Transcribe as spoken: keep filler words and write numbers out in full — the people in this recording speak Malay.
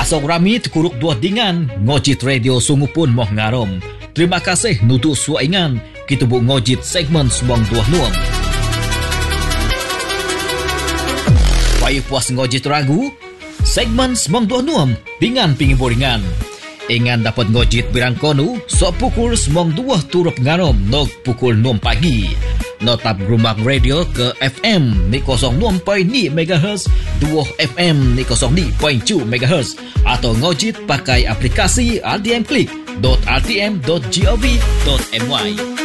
Pasok rami terkuruk dua dengan Ngojit Radio sungguh pun moh ngarom. Terima kasih nutuk suaingan kita bu ngojit segmen semong dua nuam. Payu puas ngojit ragu segmen semong dua nuam dengan pinggiboringan. Ingan dapat ngojit birangkonu so pukul semong dua turut ngarom nog pukul enam pagi. Notap Gerumbang Radio ke F M ni kosong enam perpuluhan lima megahertz, dua F M ni kosong lima perpuluhan tujuh megahertz atau ngojit pakai aplikasi r t m click dot r t m dot gov dot my.